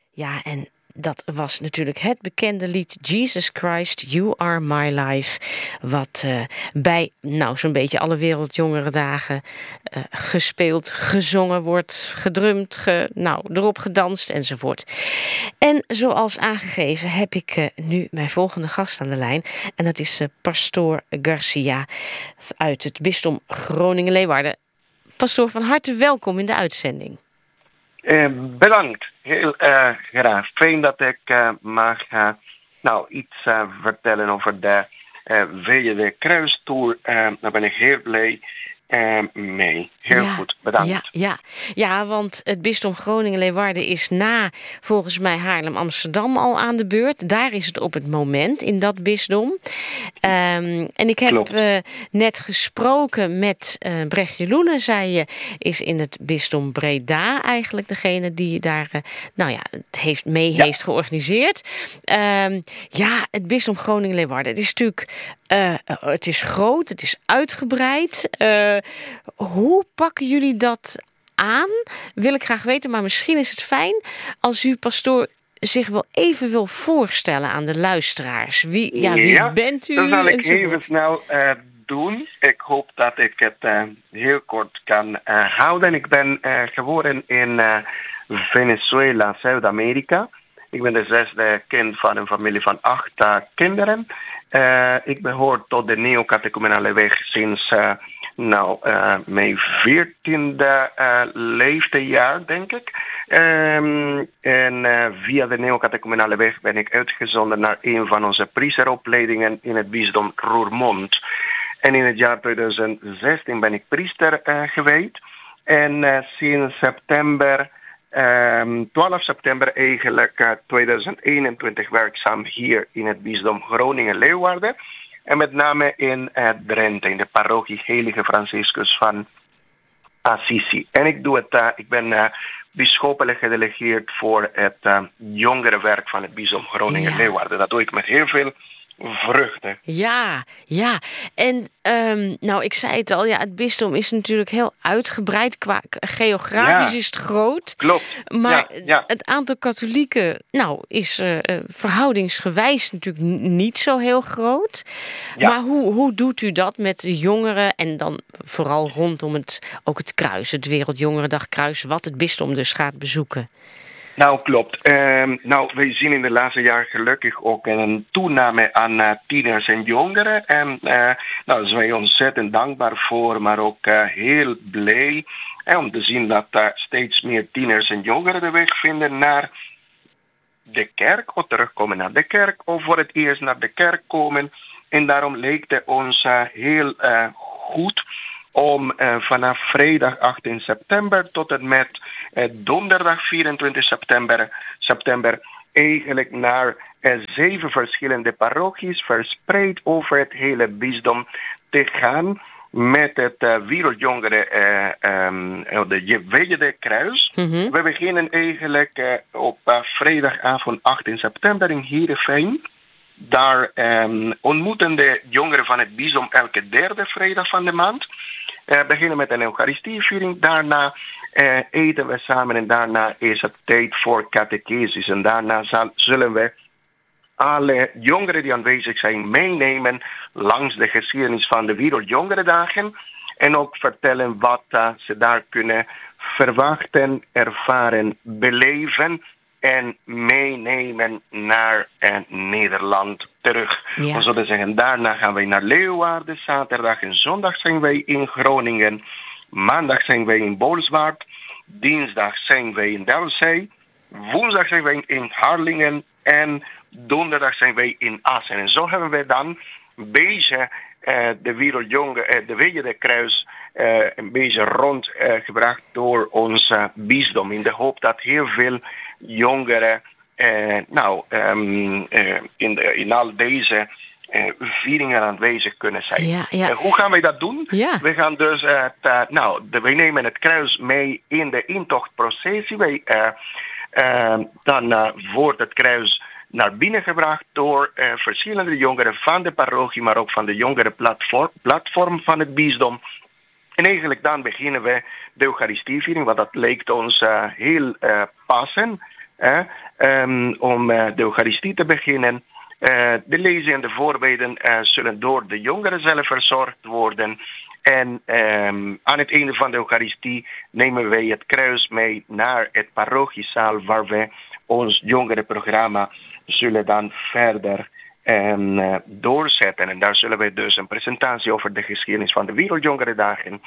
Ja, en dat was natuurlijk het bekende lied Jesus Christ, You Are My Life. Wat bij zo'n beetje alle wereldjongerendagen gespeeld, gezongen wordt, gedrumd, erop gedanst enzovoort. En zoals aangegeven heb ik nu mijn volgende gast aan de lijn. En dat is pastoor Garcia uit het bisdom Groningen-Leeuwarden. Pastoor, van harte welkom in de uitzending. Bedankt, heel graag. Fijn dat ik mag iets vertellen over de WJD Kruistour. Daar ben ik heel blij mee. Heel goed, bedankt. Ja, want het bisdom Groningen-Leeuwarden is na, volgens mij, Haarlem-Amsterdam al aan de beurt. Daar is het op het moment, in dat bisdom. En ik heb net gesproken met Brechtje Loenen. Zij is in het bisdom Breda eigenlijk degene die daar heeft georganiseerd. Het bisdom Groningen-Leeuwarden. Het is natuurlijk het is groot, het is uitgebreid. Hoe pakken jullie dat aan? Wil ik graag weten, maar misschien is het fijn als u, pastoor, zich wel even wil voorstellen aan de luisteraars. Wie bent u? Dat zal ik even snel doen. Ik hoop dat ik het heel kort kan houden. Ik ben geboren in Venezuela, Zuid-Amerika. Ik ben de 6e kind van een familie van 8 kinderen. Ik behoor tot de neocatechumenale weg sinds mijn 14e leeftijdjaar, denk ik. En via de neocatechumenale weg ben ik uitgezonden naar een van onze priesteropleidingen in het bisdom Roermond. En in het jaar 2016 ben ik priester gewijd. En sinds 12 september eigenlijk 2021 werkzaam hier in het bisdom Groningen-Leeuwarden. En met name in Drenthe, in de parochie Heilige Franciscus van Assisi. En ik ben bisschoppelijk gedelegeerd voor het jongerenwerk van het bisdom Groningen-Leeuwarden. Dat doe ik met heel veel vruchten. Ja. En ik zei het al, het bisdom is natuurlijk heel uitgebreid. Qua geografisch is het groot. Klopt. Maar het aantal katholieken is verhoudingsgewijs natuurlijk niet zo heel groot. Ja. Maar hoe doet u dat met de jongeren en dan vooral rondom het kruis, het Wereldjongerendag Kruis, wat het bisdom dus gaat bezoeken? Nou, klopt. Wij zien in de laatste jaren gelukkig ook een toename aan tieners en jongeren. En daar zijn wij ontzettend dankbaar voor, maar ook heel blij om te zien dat steeds meer tieners en jongeren de weg vinden naar de kerk, of terugkomen naar de kerk, of voor het eerst naar de kerk komen. En daarom leek het ons heel goed om vanaf vrijdag 18 september tot en met donderdag 24 september eigenlijk naar 7 verschillende parochies verspreid over het hele bisdom te gaan met het wereldjongeren, de WJD Kruis. Mm-hmm. We beginnen eigenlijk op vrijdagavond 18 september in Heerenveen. Daar ontmoeten de jongeren van het bisdom elke 3e vrijdag van de maand. Beginnen met een Eucharistieviering. Daarna eten we samen en daarna is het tijd voor catechesis. En daarna zullen we alle jongeren die aanwezig zijn meenemen langs de geschiedenis van de Wereldjongerendagen. En ook vertellen wat ze daar kunnen verwachten, ervaren, beleven en meenemen naar Nederland terug. Ja. We zullen zeggen, daarna gaan wij naar Leeuwarden. Zaterdag en zondag zijn wij in Groningen. Maandag zijn wij in Bolsward. Dinsdag zijn wij in Delzij. Woensdag zijn wij in Harlingen. En donderdag zijn wij in Assen. En zo hebben we dan een beetje de WJD Kruis een beetje rondgebracht door ons bisdom. In de hoop dat heel veel jongeren in al deze vieringen aanwezig kunnen zijn. Ja. Hoe gaan wij dat doen? Ja. We gaan dus wij nemen het kruis mee in de intochtprocessie. Dan wordt het kruis naar binnen gebracht door verschillende jongeren van de parochie, maar ook van de jongerenplatform van het bisdom. En eigenlijk dan beginnen we de Eucharistieviering, want dat leek ons heel passen om de Eucharistie te beginnen. De lezingen en de voorbeden zullen door de jongeren zelf verzorgd worden. En aan het einde van de Eucharistie nemen wij het kruis mee naar het parochiezaal, waar we ons jongerenprogramma zullen dan verder doorzetten. En daar zullen wij dus een presentatie over de geschiedenis van de Wereldjongerendagen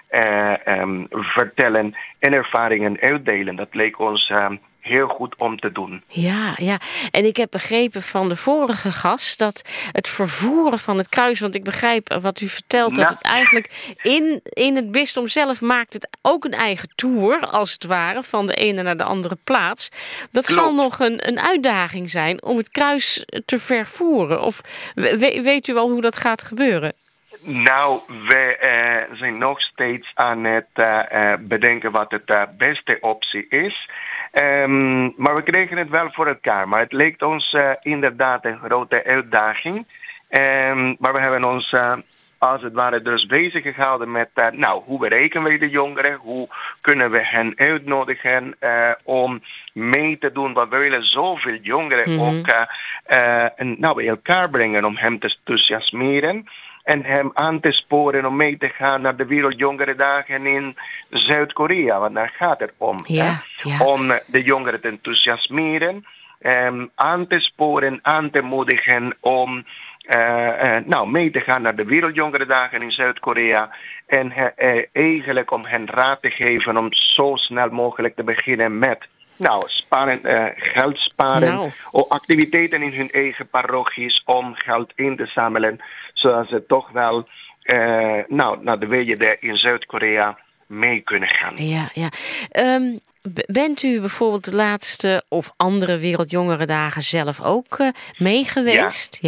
vertellen en ervaringen uitdelen. Dat leek ons heel goed om te doen. Ja. En ik heb begrepen van de vorige gast dat het vervoeren van het kruis, want ik begrijp wat u vertelt, dat het eigenlijk in het bisdom zelf maakt het ook een eigen tour, als het ware, van de ene naar de andere plaats. Dat zal nog een uitdaging zijn om het kruis te vervoeren. Of weet u al hoe dat gaat gebeuren? Nou, we zijn nog steeds aan het bedenken wat de beste optie is. Maar we kregen het wel voor elkaar. Maar het leek ons inderdaad een grote uitdaging. Maar we hebben ons als het ware dus bezig gehouden met hoe bereiken wij de jongeren? Hoe kunnen we hen uitnodigen om mee te doen? Want we willen zoveel jongeren ook bij elkaar brengen om hem te enthousiasmeren. En hem aan te sporen om mee te gaan naar de Wereldjongerendagen in Zuid-Korea. Want daar gaat het om. Ja. Om de jongeren te enthousiasmeren. Aan te sporen, aan te moedigen om mee te gaan naar de Wereldjongerendagen in Zuid-Korea. En eigenlijk om hen raad te geven om zo snel mogelijk te beginnen met geld sparen. Activiteiten in hun eigen parochies om geld in te zamelen. Zodat ze toch wel naar de WJD in Zuid-Korea mee kunnen gaan. Ja. Bent u bijvoorbeeld de laatste of andere Wereldjongerendagen zelf ook mee geweest?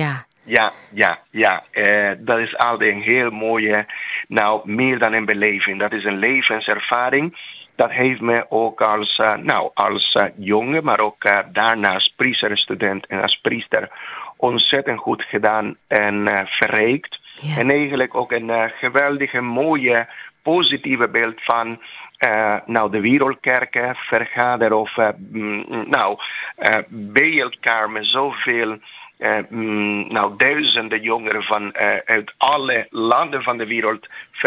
Ja. Dat is altijd een heel mooie, meer dan een beleving. Dat is een levenservaring. Dat heeft me ook als jongen, maar ook daarna als priester, student en als priester ontzettend goed gedaan en verrijkt. Ja. En eigenlijk ook een geweldige, mooie, positieve beeld van de wereldkerken vergaderen of bij elkaar met zoveel duizenden jongeren uit alle landen van de wereld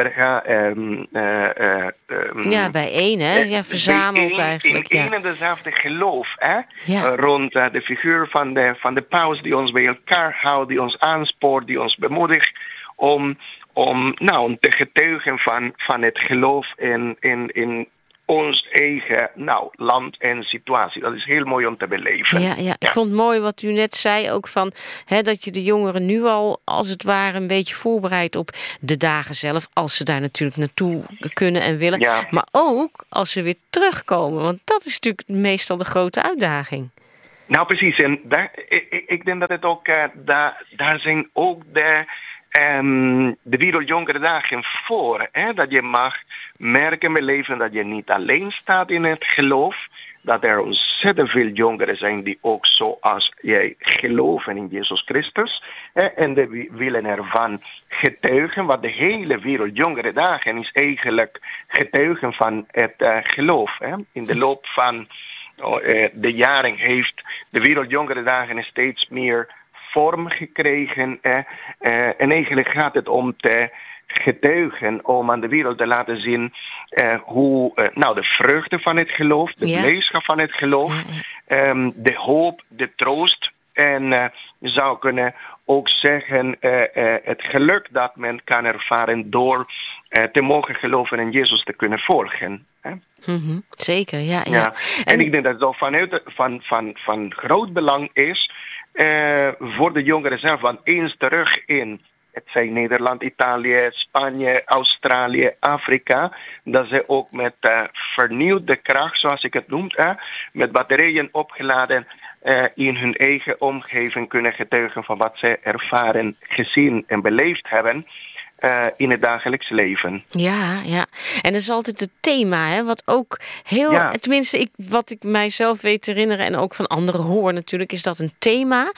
bijeen, hè? Ja, verzameld eigenlijk. In één en dezelfde geloof, hè? Ja. Rond de figuur van de paus die ons bij elkaar houdt, die ons aanspoort, die ons bemoedigt om te getuigen van het geloof in ons eigen land en situatie. Dat is heel mooi om te beleven. Ja. Ik vond het mooi wat u net zei, ook van dat je de jongeren nu al als het ware een beetje voorbereidt op de dagen zelf, als ze daar natuurlijk naartoe kunnen en willen. Ja. Maar ook als ze weer terugkomen, want dat is natuurlijk meestal de grote uitdaging. Nou, precies. En ik denk dat het ook daar zijn ook de Wereldjongerendagen voor. Dat je mag merken, beleven dat je niet alleen staat in het geloof. Dat er ontzettend veel jongeren zijn die ook zoals jij geloven in Jezus Christus. En die willen ervan getuigen. Want de hele Wereldjongerendagen is eigenlijk getuigen van het geloof. In de loop van de jaren heeft de Wereldjongerendagen steeds meer vorm gekregen. En eigenlijk gaat het om te getuigen, om aan de wereld te laten zien hoe de vruchten van het geloof, de blijdschap van het geloof, de hoop, de troost en je zou kunnen ook zeggen het geluk dat men kan ervaren door te mogen geloven en Jezus te kunnen volgen. Mm-hmm. Zeker, ja. En ik denk dat het ook van groot belang is voor de jongeren zelf, want eens terug in het zijn Nederland, Italië, Spanje, Australië, Afrika, dat ze ook met vernieuwde kracht, zoals ik het noem, met batterijen opgeladen in hun eigen omgeving kunnen getuigen van wat ze ervaren, gezien en beleefd hebben. in het dagelijks leven. Ja. En dat is altijd het thema, hè? Wat ook heel, tenminste, wat ik mijzelf weet te herinneren en ook van anderen hoor natuurlijk, is dat een thema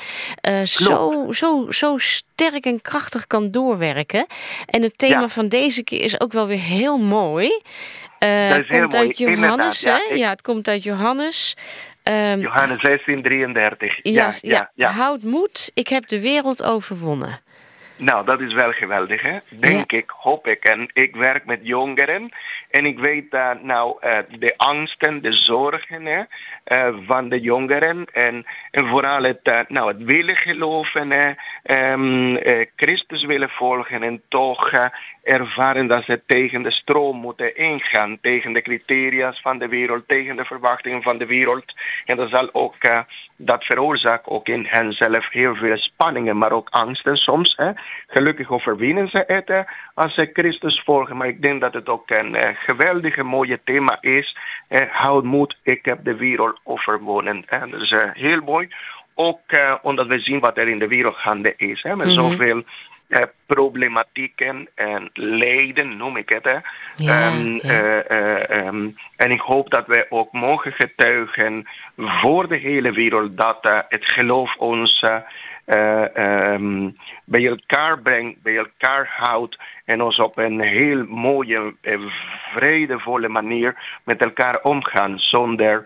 zo sterk en krachtig kan doorwerken. En het thema van deze keer is ook wel weer heel mooi. Het komt uit Johannes, hè? Ja, het komt uit Johannes. Johannes 16:33. Ja. Houd moed, ik heb de wereld overwonnen. Nou, dat is wel geweldig, hè? Denk ik, hoop ik. En ik werk met jongeren. En ik weet de angsten, de zorgen van de jongeren. En vooral het willen geloven, Christus willen volgen. En toch ervaren dat ze tegen de stroom moeten ingaan. Tegen de criteria's van de wereld, tegen de verwachtingen van de wereld. En dat zal ook... dat veroorzaakt ook in henzelf heel veel spanningen, maar ook angsten soms. Gelukkig overwinnen ze het als ze Christus volgen. Maar ik denk dat het ook een geweldige mooie thema is. Houd moed, ik heb de wereld overwonnen. Dat is heel mooi. Ook omdat we zien wat er in de wereld gaande is. Met zoveel problematieken en lijden, noem ik het. En ik hoop dat wij ook mogen getuigen voor de hele wereld dat het geloof ons bij elkaar brengt, bij elkaar houdt en ons op een heel mooie, vredevolle manier met elkaar omgaan zonder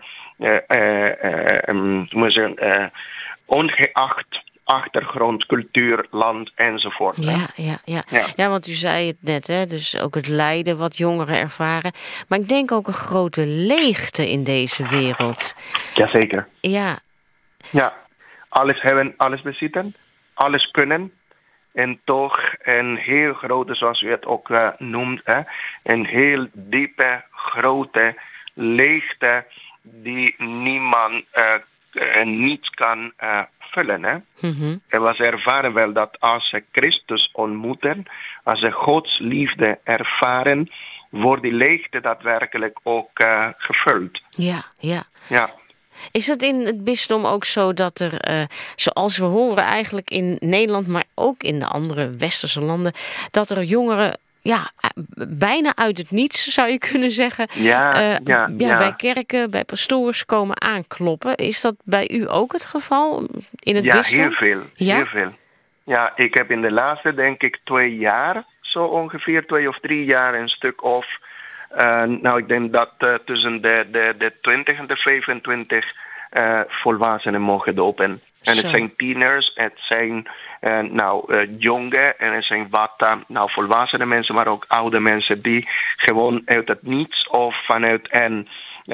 ongeacht achtergrond, cultuur, land enzovoort. Ja, want u zei het net, hè? Dus ook het lijden wat jongeren ervaren. Maar ik denk ook een grote leegte in deze wereld. Jazeker. Ja. Alles hebben, alles bezitten, alles kunnen. En toch een heel grote, zoals u het ook noemt, een heel diepe, grote leegte die niemand niet kan vullen. En we ervaren wel dat als ze Christus ontmoeten, als ze Gods liefde ervaren, wordt die leegte daadwerkelijk ook gevuld. Ja. Is het in het bisdom ook zo dat er, zoals we horen eigenlijk in Nederland, maar ook in de andere westerse landen, dat er jongeren bijna uit het niets, zou je kunnen zeggen, bij kerken, bij pastoors komen aankloppen. Is dat bij u ook het geval in het bisdom? Heel veel. Ja, ik heb in de laatste, denk ik, 2 jaar, zo ongeveer 2 of 3 jaar, een stuk of... ik denk dat tussen de 20 en de 25 volwassenen mogen dopen. En het zijn tieners, het zijn jonge en het zijn wat volwassene mensen, maar ook oude mensen die gewoon uit het niets of vanuit een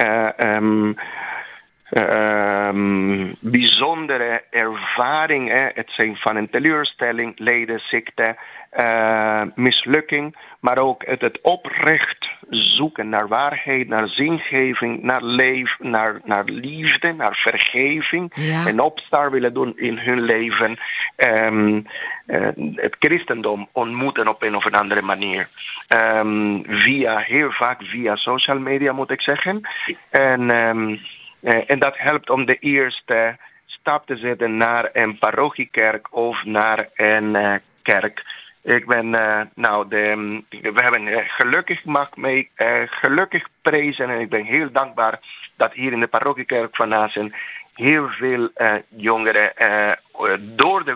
bijzondere ervaring, het zijn van een teleurstelling, lijden, ziekte, mislukking, maar ook het oprecht zoeken naar waarheid, naar zingeving, naar leven, naar liefde, naar vergeving en opstart willen doen in hun leven, het christendom ontmoeten op een of andere manier. Heel vaak via social media, moet ik zeggen. En dat helpt om de eerste stap te zetten naar een parochiekerk of naar een kerk. Ik ben, we hebben gelukkig prezen en ik ben heel dankbaar dat hier in de parochiekerk van Assen heel veel jongeren door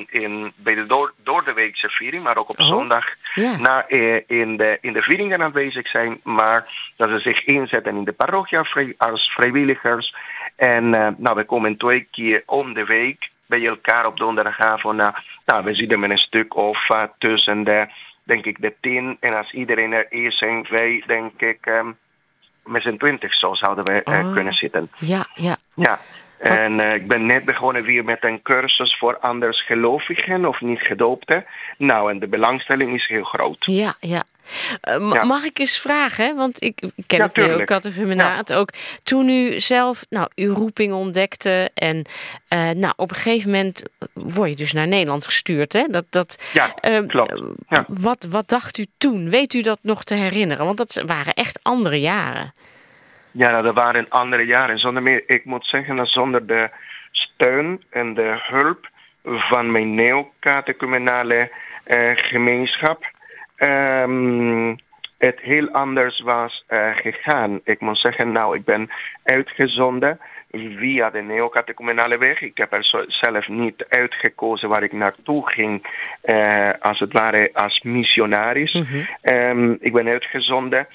de weekse viering, maar ook op zondag in de vieringen aanwezig zijn, maar dat ze zich inzetten in de parochie als vrijwilligers. En we komen 2 keer om de week bij elkaar op donderdagavond. We zitten met een stuk of tussen de 10 en als iedereen er is, zijn wij, denk ik, met z'n 20 zo zouden we kunnen zitten. Ja. En ik ben net begonnen weer met een cursus voor andersgelovigen of niet gedoopten. En de belangstelling is heel groot. Ja. Mag ik eens vragen, want ik ken het nu ook, catechumenaat ook. Toen u zelf uw roeping ontdekte en op een gegeven moment word je dus naar Nederland gestuurd. Hè? Klopt. Ja. Wat dacht u toen? Weet u dat nog te herinneren? Want dat waren echt andere jaren. Ja, dat waren andere jaren. Ik moet zeggen dat zonder de steun en de hulp van mijn neocatechumenale gemeenschap het heel anders was gegaan. Ik moet zeggen, ik ben uitgezonden via de neocatechumenale weg. Ik heb er zelf niet uitgekozen waar ik naartoe ging, als het ware als missionaris. Ik ben uitgezonden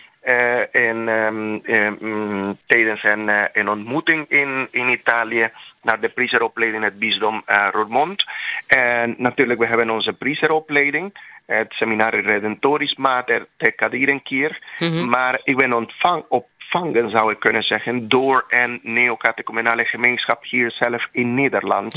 tijdens een ontmoeting in Italië naar de priesteropleiding in het bisdom Roermond. En natuurlijk, we hebben onze priesteropleiding, het Seminarie Redemptoris Mater te Kadierenkier. Maar ik ben ontvangen, zou ik kunnen zeggen, door een neocatechumenale gemeenschap hier zelf in Nederland.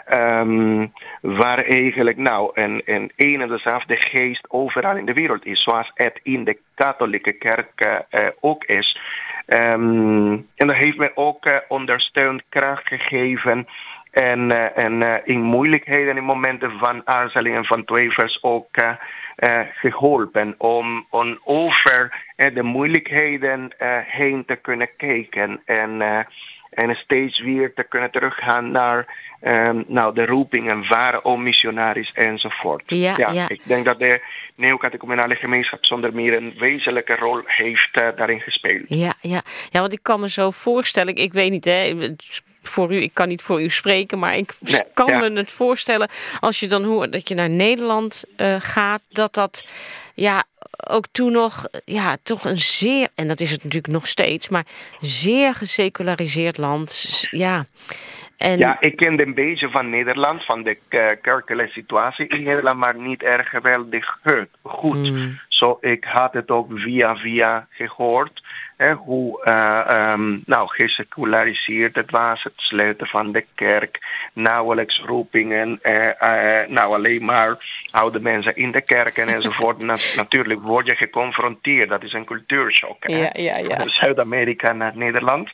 Waar eigenlijk een en dezelfde geest overal in de wereld is, zoals het in de katholieke kerk ook is. En dat heeft mij ook ondersteund, kracht gegeven. En in moeilijkheden, in momenten van aarzeling en van twijfels ook geholpen om over de moeilijkheden heen te kunnen kijken. En steeds weer te kunnen teruggaan naar de roeping en waarom missionaris enzovoort. Ik denk dat de neocatechumenale gemeenschap zonder meer een wezenlijke rol heeft daarin gespeeld. Ja, want ik kan me zo voorstellen, ik weet niet, ik kan niet voor u spreken, maar ik kan me het voorstellen als je dan hoort dat je naar Nederland gaat, dat ook toen nog toch een zeer, en dat is het natuurlijk nog steeds, maar zeer geseculariseerd land. Ik kende een beetje van Nederland, van de kerkelijke situatie in Nederland, maar niet erg geweldig goed. Zo, ik had het ook via gehoord. Hoe geseculariseerd het was, het sluiten van de kerk, nauwelijks roepingen, alleen maar oude mensen in de kerken enzovoort. Natuurlijk word je geconfronteerd, dat is een cultuurshock. Van Zuid-Amerika naar Nederland.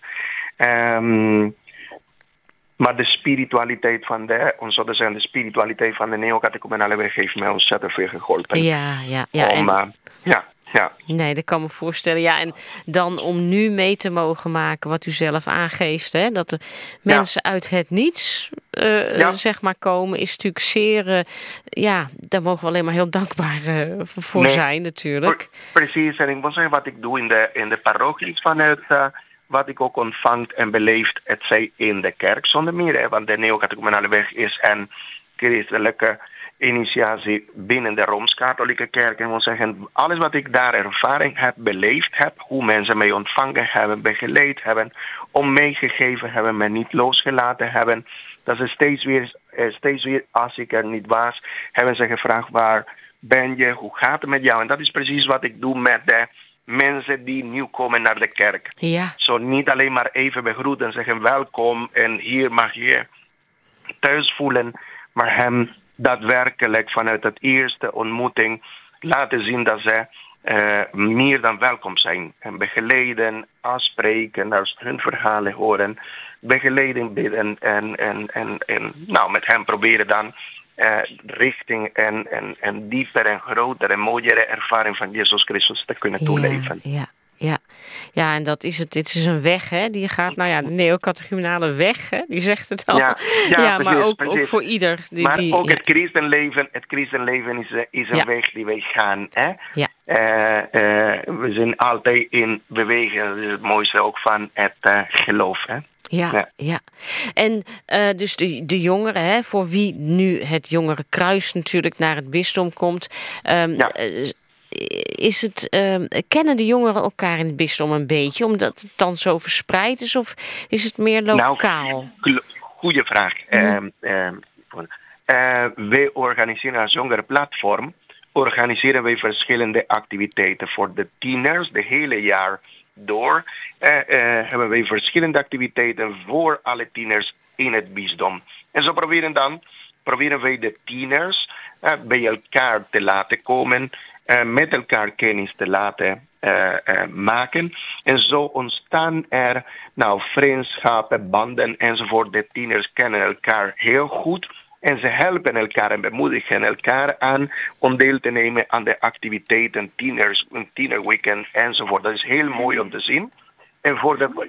Maar de spiritualiteit van de spiritualiteit van de neocatechumenale weg heeft mij ontzettend veel geholpen. Nee, dat kan me voorstellen. Ja, en dan om nu mee te mogen maken wat u zelf aangeeft, hè, dat de mensen uit het niets zeg maar komen, is natuurlijk zeer, daar mogen we alleen maar heel dankbaar voor zijn natuurlijk. Precies, en ik moet zeggen wat ik doe in de parochies vanuit wat ik ook ontvangt en beleefd, het zij in de kerk zonder meer, want de neocatechumenale weg is een christelijke initiatie binnen de Rooms-Katholieke Kerk. En ik moet zeggen, alles wat ik daar ervaring heb, beleefd heb, hoe mensen mij ontvangen hebben, begeleid hebben, om meegegeven hebben, me niet losgelaten hebben, dat ze steeds weer, als ik er niet was, hebben ze gevraagd, waar ben je, hoe gaat het met jou? En dat is precies wat ik doe met de mensen die nieuw komen naar de kerk. Zo niet alleen maar even begroeten en zeggen welkom en hier mag je thuis voelen, maar hem daadwerkelijk vanuit het eerste ontmoeting laten zien dat ze meer dan welkom zijn. En begeleiden, afspreken, naar hun verhalen horen, begeleiding bidden en met hem proberen dan richting en dieper en groter en mooiere ervaring van Jezus Christus te kunnen toeleven. Ja, en dat is het. Dit is een weg, hè? Die gaat, de neocatechumenale weg, hè? Die zegt het al. Precies, maar ook voor ieder. Het christenleven is een weg die wij gaan, hè? We zijn altijd in beweging. Dat is het mooiste ook van het geloof, hè? Ja. En dus de jongeren, hè, voor wie nu het Jongerenkruis natuurlijk naar het bisdom komt, is het, kennen de jongeren elkaar in het bisdom een beetje, omdat het dan zo verspreid is, of is het meer lokaal? Goeie vraag. Wij organiseren als jongerenplatform, organiseren wij verschillende activiteiten voor de tieners, de hele jaar door. Hebben wij verschillende activiteiten voor alle tieners in het bisdom. En zo proberen wij de tieners bij elkaar te laten komen, met elkaar kennis te laten maken. En zo ontstaan er vriendschappen, banden enzovoort. De tieners kennen elkaar heel goed. En ze helpen elkaar en bemoedigen elkaar aan om deel te nemen aan de activiteiten, een tienerweekend enzovoort. Dat is heel mooi om te zien. En voor de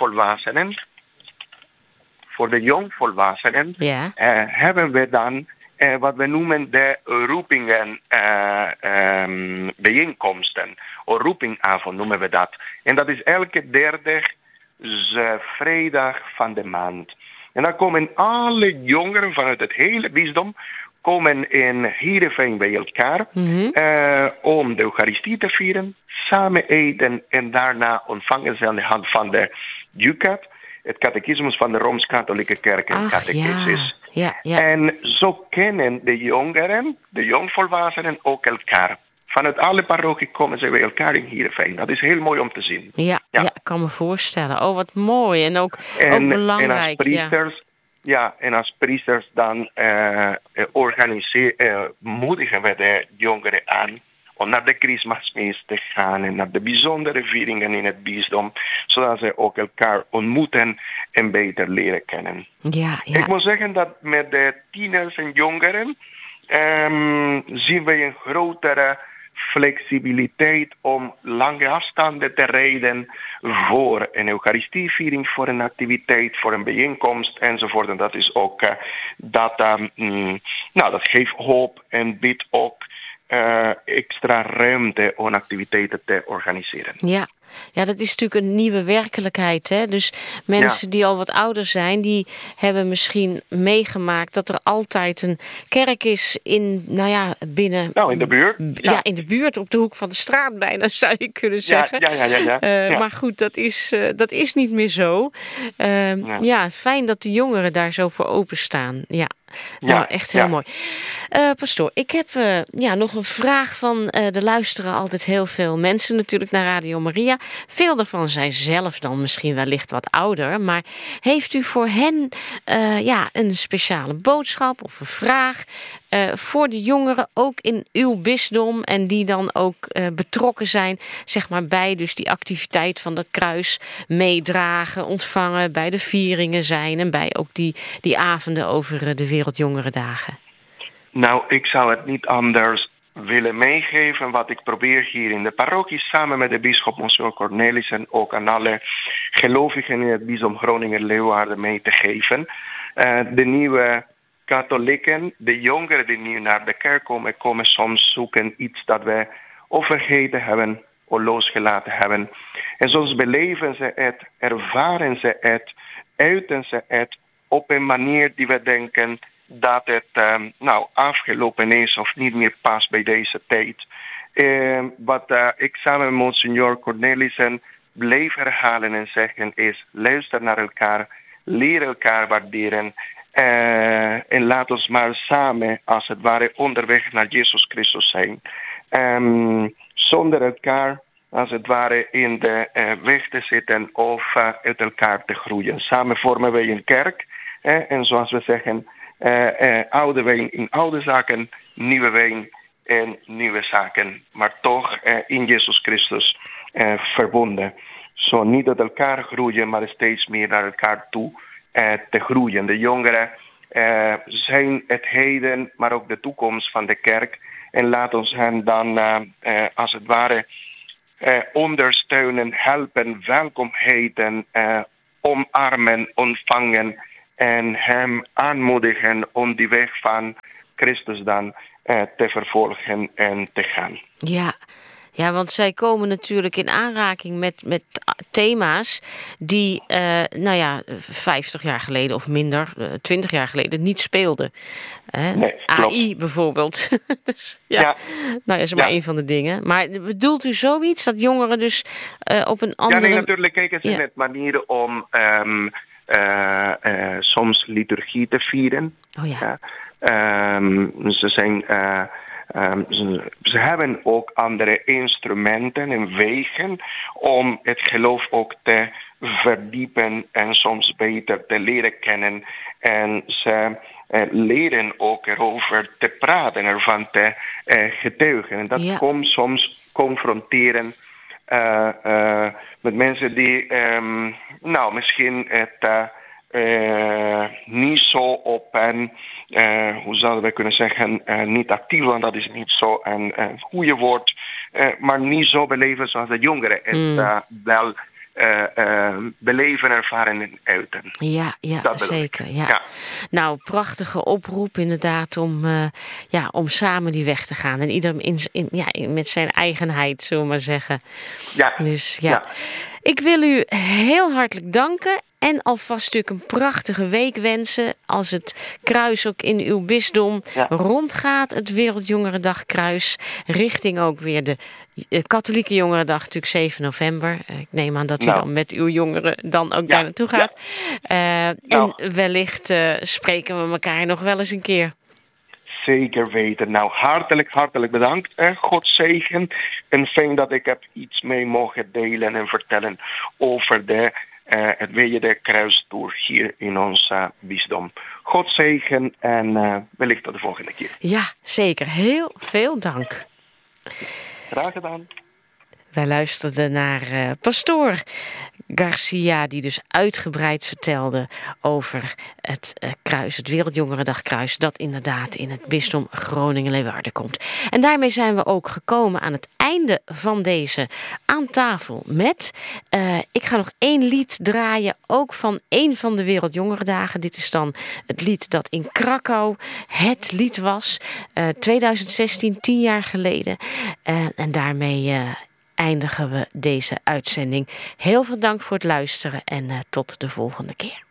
jongvolwassenen hebben we dan wat we noemen de roepingen bijeenkomsten. Of roepingavond noemen we dat. En dat is elke derde vrijdag van de maand. En dan komen alle jongeren vanuit het hele bisdom komen in Heerenveen bij elkaar om de Eucharistie te vieren, samen eten en daarna ontvangen ze aan de hand van de JUCAT, het catechismus van de Rooms-Katholieke Kerk en catechesis. Ja. En zo kennen de jongeren, de jongvolwassenen ook elkaar. Vanuit alle parochie komen ze bij elkaar in Heerenveen. Dat is heel mooi om te zien. Ja, ik kan me voorstellen. Oh, wat mooi. En ook belangrijk. En als priesters, en als priesters dan moedigen we de jongeren aan om naar de Christmasmis te gaan en naar de bijzondere vieringen in het bisdom, zodat ze ook elkaar ontmoeten en beter leren kennen. Ja. Ik moet zeggen dat met de tieners en jongeren zien wij een grotere flexibiliteit om lange afstanden te rijden voor een Eucharistieviering, voor een activiteit, voor een bijeenkomst enzovoort. En dat is ook dat geeft hoop en biedt ook extra ruimte om activiteiten te organiseren. Ja, dat is natuurlijk een nieuwe werkelijkheid. Hè? Dus mensen die al wat ouder zijn, die hebben misschien meegemaakt dat er altijd een kerk is binnen... Nou, in de buurt. Ja, in de buurt, op de hoek van de straat bijna, zou je kunnen zeggen. Ja. Maar goed, dat is niet meer zo. Fijn dat de jongeren daar zo voor openstaan. Nou, echt heel mooi. Pastoor, ik heb nog een vraag van de luisteren altijd heel veel mensen natuurlijk naar Radio Maria. Veel daarvan zijn zelf dan misschien wellicht wat ouder. Maar heeft u voor hen een speciale boodschap of een vraag voor de jongeren ook in uw bisdom en die dan ook betrokken zijn zeg maar bij dus die activiteit van dat kruis meedragen, ontvangen, bij de vieringen zijn en bij ook die avonden over de Wereldjongerendagen? Nou, ik zou het niet anders willen meegeven wat ik probeer hier in de parochie samen met de bisschop Monsignor Cornelissen ook aan alle gelovigen in het bisdom Groningen-Leeuwarden mee te geven. De nieuwe katholieken, de jongeren die nu naar de kerk komen soms zoeken iets dat we of vergeten hebben of losgelaten hebben. En soms beleven ze het, ervaren ze het, uiten ze het op een manier die we denken dat het afgelopen is of niet meer past bij deze tijd. Wat ik samen met Monsignor Cornelissen bleef herhalen en zeggen is: luister naar elkaar, leer elkaar waarderen en laat ons maar samen als het ware onderweg naar Jezus Christus zijn. Zonder elkaar als het ware in de weg te zitten of uit elkaar te groeien. Samen vormen wij een kerk en zoals we zeggen, oude wijn in oude zaken, nieuwe wijn in nieuwe zaken. Maar toch in Jezus Christus verbonden. Zo niet uit elkaar groeien, maar steeds meer naar elkaar toe te groeien. De jongeren zijn het heden, maar ook de toekomst van de kerk. En laat ons hen dan als het ware ondersteunen, helpen, welkom heten, omarmen, ontvangen en hem aanmoedigen om die weg van Christus dan te vervolgen en te gaan. Ja, want zij komen natuurlijk in aanraking met thema's die 50 jaar geleden of minder, 20 jaar geleden niet speelden. Nee, AI bijvoorbeeld. Dus, dat is maar een van de dingen. Maar bedoelt u zoiets, dat jongeren dus op een andere... Ja, nee, natuurlijk kijken ze met manieren om soms liturgie te vieren. Ze zijn... ze hebben ook andere instrumenten en wegen om het geloof ook te verdiepen en soms beter te leren kennen. En ze leren ook erover te praten, ervan te getuigen. En dat komt soms confronteren met mensen die misschien het niet zo op een, hoe zouden we kunnen zeggen, niet actief, want dat is niet zo een goede woord, maar niet zo beleven zoals de jongeren het wel beleven, ervaren en uiten. Ja, zeker. Ja. Nou, prachtige oproep inderdaad om samen die weg te gaan. En ieder met zijn eigenheid, zullen we maar zeggen. Ja. Dus ja. Ik wil u heel hartelijk danken. En alvast natuurlijk een prachtige week wensen. Als het kruis ook in uw bisdom rondgaat. Het Wereldjongerendagkruis. Richting ook weer de katholieke jongerendag. Natuurlijk 7 november. Ik neem aan dat u dan met uw jongeren dan ook daar naartoe gaat. En wellicht spreken we elkaar nog wel eens een keer. Zeker weten. Nou, hartelijk bedankt. God zegen. En fijn dat ik heb iets mee mogen delen en vertellen over het WJD Kruistoer hier in ons bisdom. God zegen en wellicht tot de volgende keer. Ja, zeker. Heel veel dank. Graag gedaan. Wij luisterden naar pastoor Garcia, die dus uitgebreid vertelde over het kruis, het Wereldjongerendagkruis, dat inderdaad in het bisdom Groningen-Leeuwarden komt. En daarmee zijn we ook gekomen aan het einde van deze Aan Tafel met. Ik ga nog 1 lied draaien, ook van een van de Wereldjongerendagen. Dit is dan het lied dat in Krakau het lied was, 2016, 10 jaar geleden. En daarmee eindigen we deze uitzending. Heel veel dank voor het luisteren en tot de volgende keer.